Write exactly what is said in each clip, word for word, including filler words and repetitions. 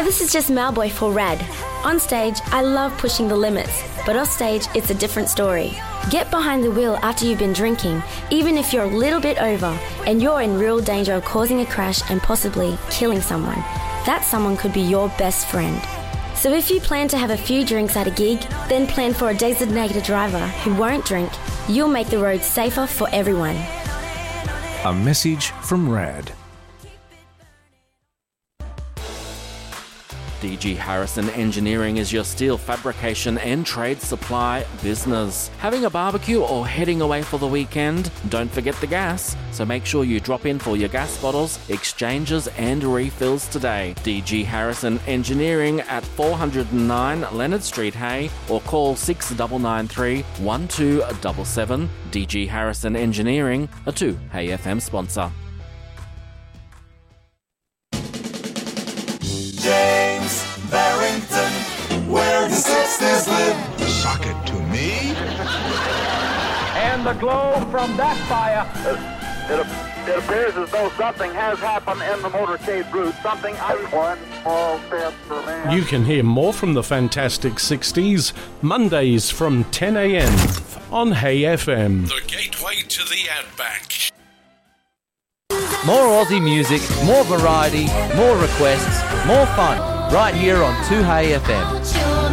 Hi, this is just Malboy for Rad. On stage, I love pushing the limits, but off stage, it's a different story. Get behind the wheel after you've been drinking, even if you're a little bit over, and you're in real danger of causing a crash and possibly killing someone. That someone could be your best friend. So if you plan to have a few drinks at a gig, then plan for a designated driver who won't drink. You'll make the road safer for everyone. A message from RAD. D G Harrison Engineering is your steel fabrication and trade supply business. Having a barbecue or heading away for the weekend? Don't forget the gas, so make sure you drop in for your gas bottles, exchanges and refills today. D G Harrison Engineering at four oh nine Leonard Street, Hay, or call six nine nine three, one two seven seven. D G Harrison Engineering, a two Hay F M sponsor. James Barrington, where the sixties live. Sock it to me. And the glow from that fire. It, it appears as though something has happened in the motorcade route. Something I... One small step for man. You can hear more from the Fantastic sixties, Mondays from ten a.m. on Hay F M. The gateway to the Outback. More Aussie music, more variety, more requests, more fun, right here on two Hay F M.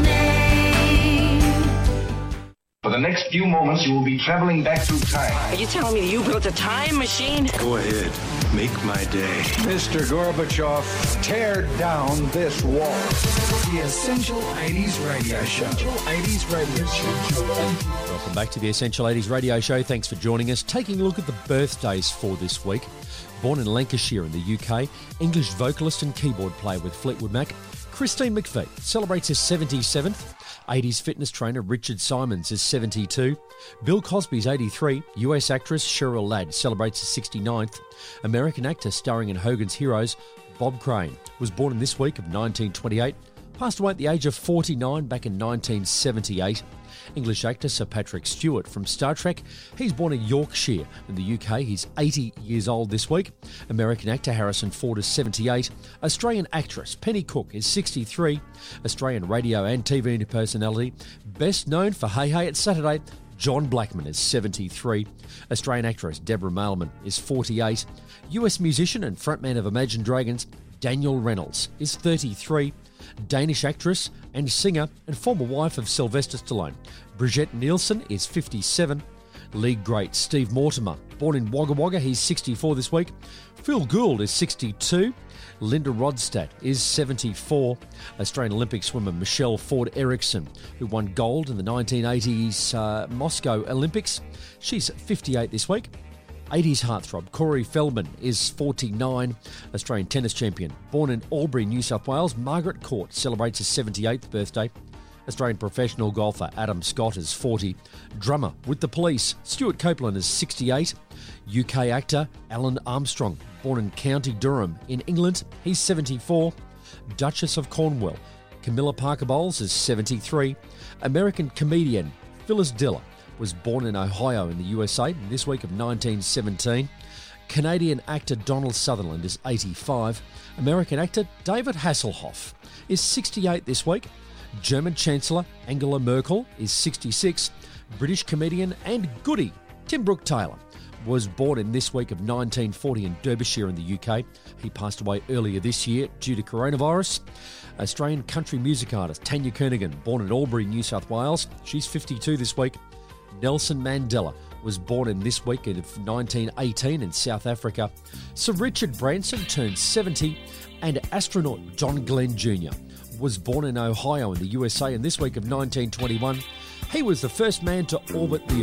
For the next few moments, you will be traveling back through time. Are you telling me that you built a time machine? Go ahead, make my day. Mister Gorbachev, tear down this wall. The Essential eighties Radio Show. Essential eighties Radio Show. Welcome back to the Essential eighties Radio Show. Thanks for joining us. Taking a look at the birthdays for this week. Born in Lancashire in the U K, English vocalist and keyboard player with Fleetwood Mac, Christine McVie celebrates her seventy-seventh. eighties fitness trainer Richard Simons is seventy-two. Bill Cosby's eighty-three. U S actress Cheryl Ladd celebrates her sixty-ninth. American actor starring in Hogan's Heroes, Bob Crane, was born in this week of nineteen twenty-eight. Passed away at the age of forty-nine back in nineteen seventy-eight. English actor Sir Patrick Stewart from Star Trek. He's born in Yorkshire in the U K. He's eighty years old this week. American actor Harrison Ford is seventy-eight. Australian actress Penny Cook is sixty-three. Australian radio and T V personality, best known for Hey Hey It's Saturday, John Blackman is seventy-three. Australian actress Deborah Mailman is forty-eight. U S musician and frontman of Imagine Dragons Daniel Reynolds is thirty-three. Danish actress and singer and former wife of Sylvester Stallone, Brigitte Nielsen is fifty-seven. League great Steve Mortimer, born in Wagga Wagga, he's sixty-four this week. Phil Gould is sixty-two. Linda Rodstadt is seventy-four. Australian Olympic swimmer Michelle Ford Erickson, who won gold in the nineteen eighties uh, Moscow Olympics, she's fifty-eight this week. eighties heartthrob Corey Feldman is forty-nine. Australian tennis champion, born in Albury, New South Wales, Margaret Court celebrates his seventy-eighth birthday. Australian professional golfer Adam Scott is forty. Drummer with the Police Stuart Copeland is sixty-eight. U K actor Alan Armstrong, born in County Durham in England, he's seventy-four. Duchess of Cornwall Camilla Parker Bowles is seventy-three. American comedian Phyllis Diller was born in Ohio in the U S A in this week of nineteen seventeen. Canadian actor Donald Sutherland is eighty-five. American actor David Hasselhoff is sixty-eight this week. German Chancellor Angela Merkel is sixty-six. British comedian and goodie Tim Brooke Taylor was born in this week of nineteen forty in Derbyshire in the U K. He passed away earlier this year due to coronavirus. Australian country music artist Tanya Kernigan, born in Albury, New South Wales, she's fifty-two this week. Nelson Mandela was born in this week of nineteen eighteen in South Africa. Sir Richard Branson turned seventy, and astronaut John Glenn Junior was born in Ohio in the U S A in this week of nineteen twenty-one. He was the first man to orbit the